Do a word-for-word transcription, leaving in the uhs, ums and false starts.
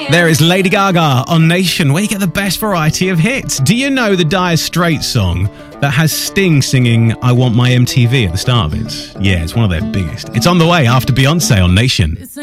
There is Lady Gaga on Nation, where you get the best variety of hits. Do you know the Dire Straits song that has Sting singing I Want My M T V at the start of it? Yeah, it's one of their biggest. It's on the way after Beyonce on Nation.